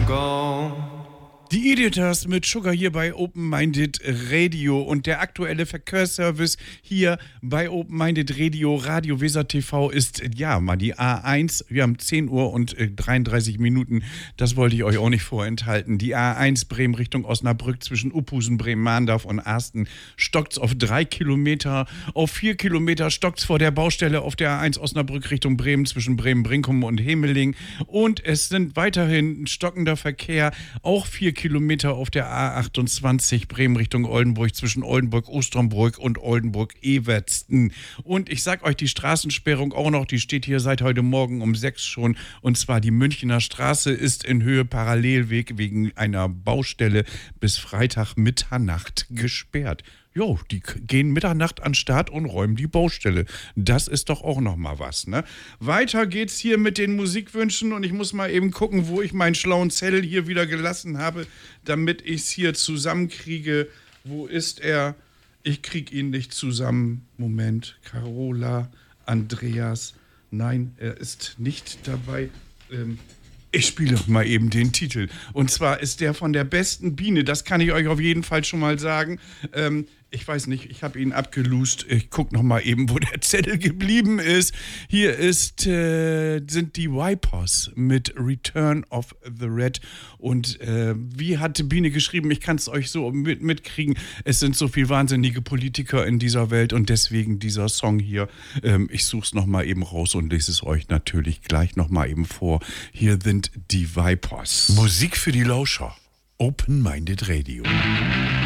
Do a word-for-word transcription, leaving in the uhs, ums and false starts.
gone. Die Editors mit Sugar hier bei Open Minded Radio und der aktuelle Verkehrsservice hier bei Open Minded Radio, Radio Weser T V ist, ja, mal die A eins. Wir haben zehn Uhr und dreiunddreißig Minuten, das wollte ich euch auch nicht vorenthalten. Die A eins Bremen Richtung Osnabrück zwischen Uphusen, Bremen-Mahndorf und Arsten stockt's auf drei Kilometer, auf vier Kilometer stockt's vor der Baustelle auf der A eins Osnabrück Richtung Bremen zwischen Bremen-Brinkum und Hemeling und es sind weiterhin stockender Verkehr, auch vier Kilometer auf der A achtundzwanzig Bremen Richtung Oldenburg zwischen Oldenburg-Osternburg und Oldenburg-Evertsen. Und ich sag euch, die Straßensperrung auch noch, die steht hier seit heute Morgen um sechs schon. Und zwar die Münchner Straße ist in Höhe Parallelweg wegen einer Baustelle bis Freitag Mitternacht gesperrt. Jo, die gehen Mitternacht an den Start und räumen die Baustelle. Das ist doch auch noch mal was, ne? Weiter geht's hier mit den Musikwünschen und ich muss mal eben gucken, wo ich meinen schlauen Zettel hier wieder gelassen habe, damit ich es hier zusammenkriege. Wo ist er? Ich krieg ihn nicht zusammen. Moment, Carola, Andreas. Nein, er ist nicht dabei. Ähm, Ich spiele mal eben den Titel. Und zwar ist der von der besten Biene. Das kann ich euch auf jeden Fall schon mal sagen. Ähm, ich weiß nicht, ich habe ihn abgelust. Ich gucke noch mal eben, wo der Zettel geblieben ist. Hier ist, äh, sind die Vipers mit Return of the Red. Und äh, wie hat Biene geschrieben? Ich kann es euch so mit, mitkriegen. Es sind so viele wahnsinnige Politiker in dieser Welt und deswegen dieser Song hier. Ähm, ich suche es noch mal eben raus und lese es euch natürlich gleich noch mal eben vor. Hier sind die Vipers. Musik für die Lauscher. Open Minded Radio.